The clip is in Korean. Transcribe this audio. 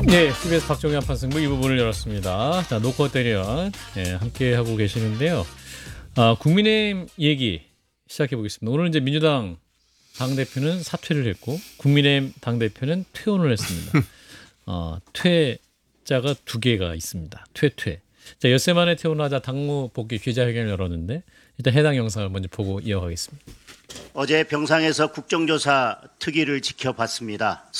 네, CBS 박종현 판승부 이 부분을 열었습니다. 자, 노컷 대련 함께 하고 계시는데요. 국민의힘 얘기 시작해 보겠습니다. 오늘 이제 민주당 당대표는 사퇴를 했고 국민의힘 당대표는 퇴원을 했습니다. 퇴자가 두 개가 있습니다. 퇴. 자, 엿새 만에 퇴원하자 당무 복귀 기자회견을 열었는데 일단 해당 영상을 먼저 보고 이어가겠습니다. 어제 병상에서 국정조사 특위를 지켜봤습니다.